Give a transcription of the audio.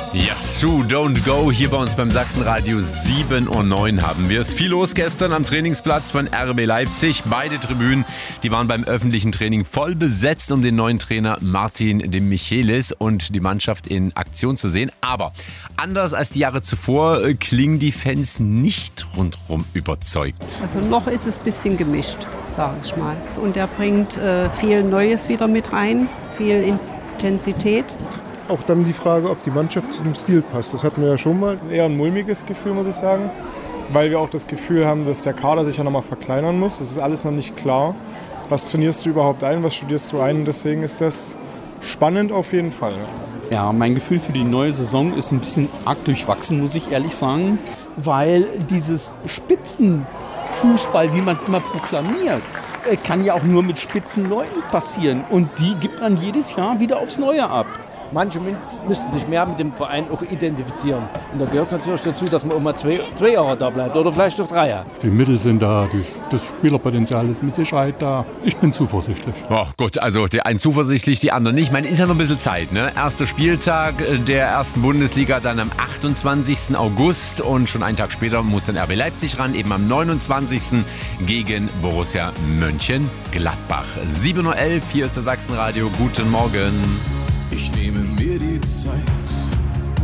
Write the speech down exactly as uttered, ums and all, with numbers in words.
Yassou, don't go. Hier bei uns beim Sachsenradio sieben Uhr neun haben wir es. Viel los gestern am Trainingsplatz von R B Leipzig. Beide Tribünen, die waren beim öffentlichen Training voll besetzt, um den neuen Trainer Martin de Michelis und die Mannschaft in Aktion zu sehen. Aber anders als die Jahre zuvor äh, klingen die Fans nicht rundherum überzeugt. Also noch ist es ein bisschen gemischt, sage ich mal. Und er bringt äh, viel Neues wieder mit rein, viel Intensität. Auch dann die Frage, ob die Mannschaft zu dem Stil passt. Das hatten wir ja schon mal. Eher ein mulmiges Gefühl, muss ich sagen. Weil wir auch das Gefühl haben, dass der Kader sich ja nochmal verkleinern muss. Das ist alles noch nicht klar. Was trainierst du überhaupt ein, was studierst du ein? Und deswegen ist das spannend auf jeden Fall. Ja, mein Gefühl für die neue Saison ist ein bisschen arg durchwachsen, muss ich ehrlich sagen. Weil dieses Spitzenfußball, wie man es immer proklamiert, kann ja auch nur mit Spitzenleuten passieren. Und die gibt man jedes Jahr wieder aufs Neue ab. Manche müssten sich mehr mit dem Verein auch identifizieren. Und da gehört es natürlich dazu, dass man auch mal zwei, zwei Jahre da bleibt oder vielleicht auch drei Jahre. Die Mittel sind da, die, das Spielerpotenzial ist mit Sicherheit da. Ich bin zuversichtlich. Oh, gut, also der einen zuversichtlich, die anderen nicht. Ich meine, ist ja noch ein bisschen Zeit, ne? Erster Spieltag der ersten Bundesliga dann am achtundzwanzigsten August und schon einen Tag später muss dann R B Leipzig ran, eben am neunundzwanzigsten gegen Borussia Mönchengladbach. sieben Uhr elf, hier ist der Sachsenradio. Guten Morgen. Ich nehme mir die Zeit.